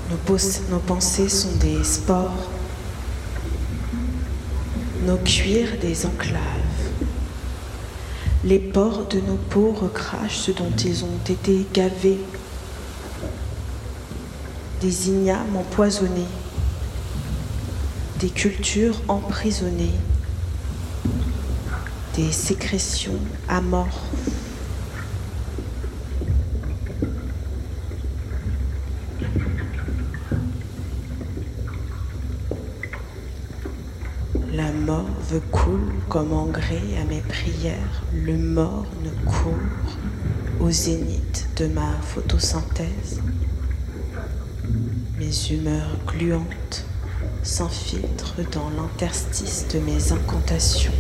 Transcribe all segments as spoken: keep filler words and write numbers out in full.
Nos, pos- nos pensées sont des spores, nos cuirs des enclaves. Les pores de nos peaux recrachent ce dont ils ont été gavés. Des ignames empoisonnés, des cultures emprisonnées, des sécrétions amorphes. La morve coule comme engrais à mes prières, le morne court au zénith de ma photosynthèse. Mes humeurs gluantes s'infiltrent dans l'interstice de mes incantations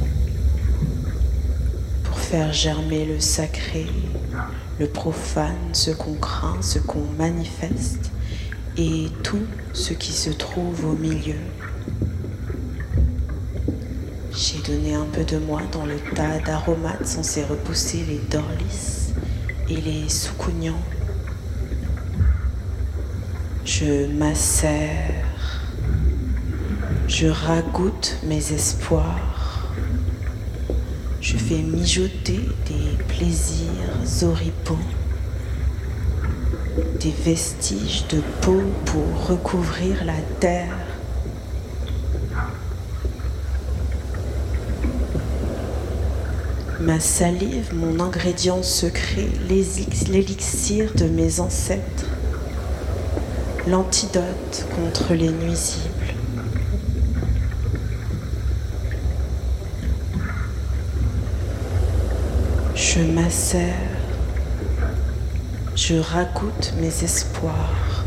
pour faire germer le sacré, le profane, ce qu'on craint, ce qu'on manifeste et tout ce qui se trouve au milieu. J'ai donné un peu de moi dans le tas d'aromates censés repousser les dorlis et les soucougnants. Je macère, je ragoûte mes espoirs, je fais mijoter des plaisirs horripons, des vestiges de peau pour recouvrir la terre. Ma salive, mon ingrédient secret, l'élixir de mes ancêtres, l'antidote contre les nuisibles. Je macère, je ragoûte mes espoirs,